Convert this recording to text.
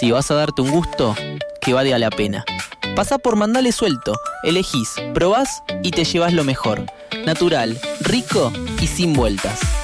Si vas a darte un gusto, que valga la pena. Pasá por Mandale Suelto, elegís, probás y te llevas lo mejor. Natural, rico y sin vueltas.